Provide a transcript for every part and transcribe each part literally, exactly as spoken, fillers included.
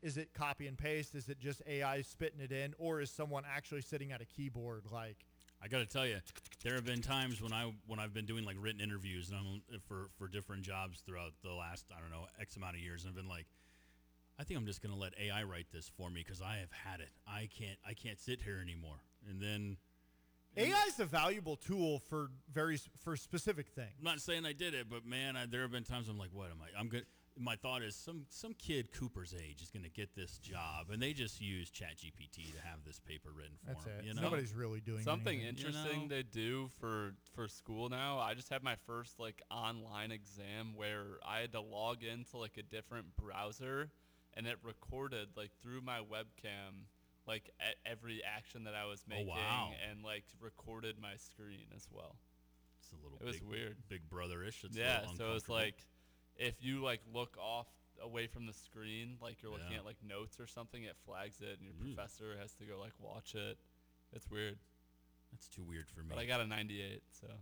Is it copy and paste? Is it just A I spitting it in? Or is someone actually sitting at a keyboard like... I got to tell you, there have been times when I when I've been doing like written interviews and I'm, for for different jobs throughout the last I don't know X amount of years, and I've been like, I think I'm just going to let A I write this for me because I have had it. I can't I can't sit here anymore. And then A I is a valuable tool for very for specific things. I'm not saying I did it, but man, I, there have been times I'm like, what am I? I'm good. My thought is some some kid Cooper's age is going to get this job, and they just use ChatGPT to have this paper written for That's them. it. You know? Nobody's really doing something anything. interesting You know? they do for for school now. I just had my first like online exam where I had to log into like a different browser, and it recorded like through my webcam like e- every action that I was making, wow. and like recorded my screen as well. It's a little. It was big, weird. Big brother-ish. It's a Yeah, little so it was uncomfortable. like if you like look off away from the screen, like you're looking Yeah. at like notes or something, it flags it, and your Mm. professor has to go like watch it. It's weird. That's too weird for me. But I got a ninety-eight, so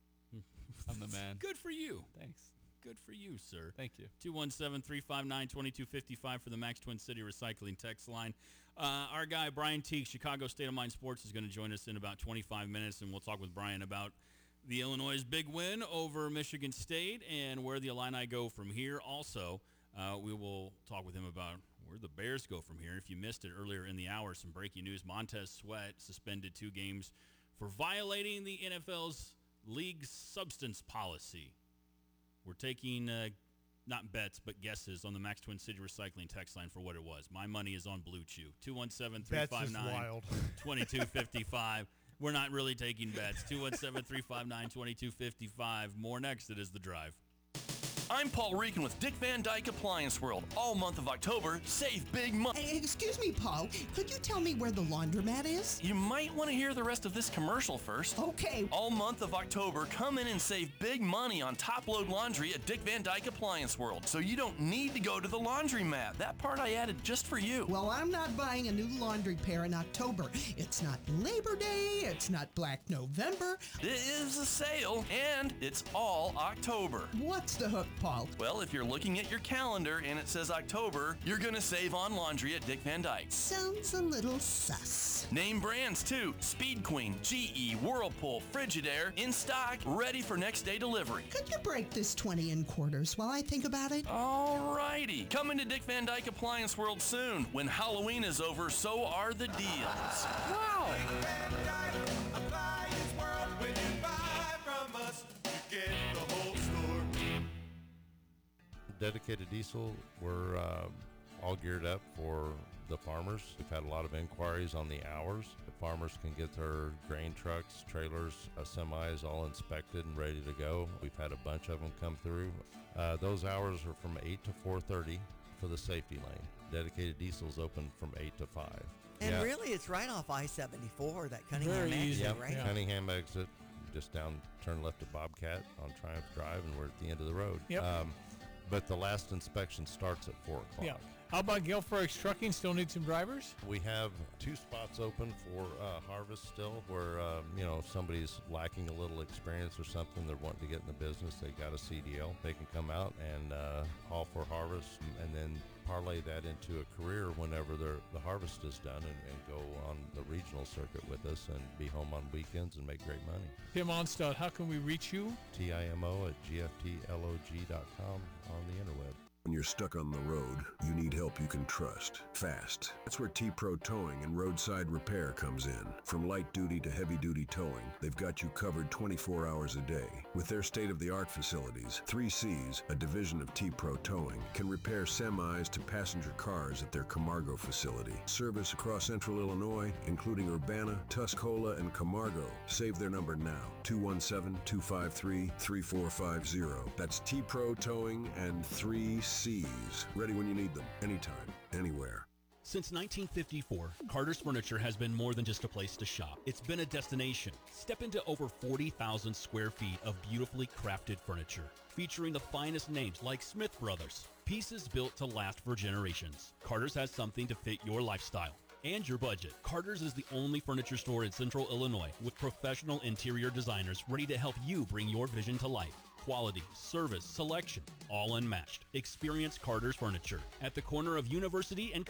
I'm the man. Good for you. Thanks. Good for you, sir. Thank you. two one seven, three five nine, two two five five for the Max Twin City Recycling text line. Uh, our guy, Brian Teague, Chicago State of Mind Sports, is going to join us in about twenty-five minutes, and we'll talk with Brian about the Illinois' big win over Michigan State and where the Illini go from here. Also, uh, we will talk with him about where the Bears go from here. If you missed it earlier in the hour, some breaking news. Montez Sweat suspended two games for violating the N F L's league substance policy. We're taking uh, not bets, but guesses on the Max Twin City Recycling text line for what it was. My money is on Blue Chew. two one seven, three five nine, two two five five. We're not really taking bets. two one seven, three five nine, two two five five. More next. It is The Drive. I'm Paul Regan with Dick Van Dyke Appliance World. All month of October, save big money. Hey, excuse me, Paul. Could you tell me where the laundromat is? You might want to hear the rest of this commercial first. Okay. All month of October, come in and save big money on top-load laundry at Dick Van Dyke Appliance World. So you don't need to go to the laundromat. That part I added just for you. Well, I'm not buying a new laundry pair in October. It's not Labor Day. It's not Black November. It is a sale, and it's all October. What's the hook, Paul? Well, if you're looking at your calendar and it says October, you're going to save on laundry at Dick Van Dyke. Sounds a little sus. Name brands too. Speed Queen, G E, Whirlpool, Frigidaire, in stock, ready for next day delivery. Could you break this twenty in quarters while I think about it? Alrighty. Coming to Dick Van Dyke Appliance World soon. When Halloween is over, so are the deals. Wow. Dick Van Dyke Appliance World. When you buy from us, you get the whole store. Dedicated Diesel, we're uh, all geared up for the farmers. We've had a lot of inquiries on the hours. The farmers can get their grain trucks, trailers, uh, semis all inspected and ready to go. We've had a bunch of them come through. Uh, those hours are from eight to four thirty for the safety lane. Dedicated Diesel's open from eight to five. And yeah. really, it's right off I seventy-four, that Cunningham Very exit, easy. Yep, right? Yeah. Cunningham exit, just down, turn left at Bobcat on Triumph Drive, and we're at the end of the road. Yep. Um, but the last inspection starts at four o'clock. Yeah. How about Gilfrex Trucking? Still need some drivers? We have two spots open for uh, harvest still where, um, you know, if somebody's lacking a little experience or something, they're wanting to get in the business, they got a C D L. They can come out and uh, haul for harvest and then parlay that into a career whenever the harvest is done and, and go on the regional circuit with us and be home on weekends and make great money. Tim Onstad, how can we reach you? T I M O at G F T L O G dot com on the interweb. When you're stuck on the road, you need help you can trust. Fast. That's where T-Pro Towing and Roadside Repair comes in. From light duty to heavy duty towing, they've got you covered twenty-four hours a day. With their state-of-the-art facilities, three C's, a division of T-Pro Towing, can repair semis to passenger cars at their Camargo facility. Service across central Illinois, including Urbana, Tuscola, and Camargo. Save their number now, two one seven, two five three, three four five zero. That's T-Pro Towing and three C's. Ready when you need them, anytime, anywhere. Since nineteen fifty-four, Carter's Furniture has been more than just a place to shop. It's been a destination. Step into over forty thousand square feet of beautifully crafted furniture, featuring the finest names like Smith Brothers. Pieces built to last for generations. Carter's has something to fit your lifestyle and your budget. Carter's is the only furniture store in Central Illinois with professional interior designers ready to help you bring your vision to life. Quality, service, selection, all unmatched. Experience Carter's Furniture at the corner of University and